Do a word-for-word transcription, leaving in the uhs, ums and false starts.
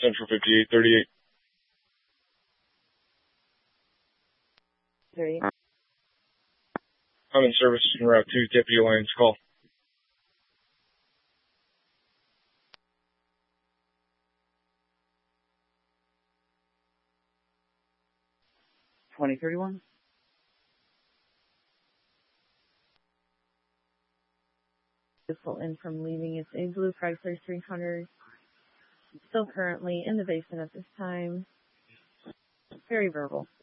Central fifty-eight thirty-eight. thirty-eight. I'm in service in Route two, Deputy Alliance call. twenty thirty-one. Vehicle in from leaving its A Blue Chrysler three hundred. Still currently in the basement at this time. Very verbal.